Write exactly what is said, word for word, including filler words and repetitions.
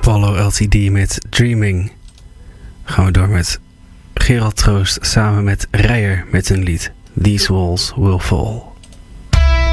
Apollo L T D met Dreaming. Gaan we door met Gerald Troost samen met Rijer met een lied These Walls Will Fall.